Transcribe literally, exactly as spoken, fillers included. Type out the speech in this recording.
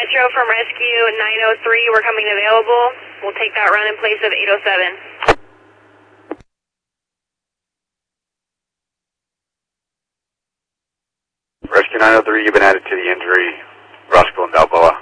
Metro from Rescue nine oh three, we're coming available. We'll take that run in place of eight oh seven. Rescue nine oh three, you've been added to the injury, Roscoe and Balboa.